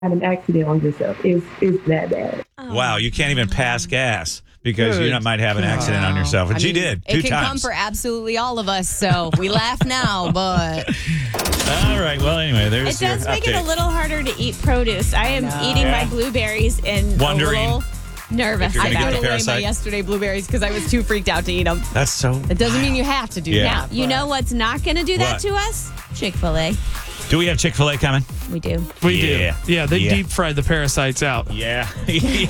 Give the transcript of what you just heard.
have an accident on yourself. It's that bad. Wow, you can't even pass gas because you might have an accident on yourself. And she did 2 It can times. come for absolutely all of us, so we laugh now, but... All right, well, anyway, there's It does your make it a update. little harder to eat produce. I am eating Yeah. my blueberries and Wondering a little nervous. if you're I gonna get threw the away my parasite. yesterday blueberries because I was too freaked out to eat them. That's so... It doesn't mean you have to do Yeah. that. You know what's not going to do that What? to us? Chick-fil-A. Do we have Chick-fil-A coming? We do. We Yeah. do. Yeah, they Yeah. deep fried the parasites out. Yeah.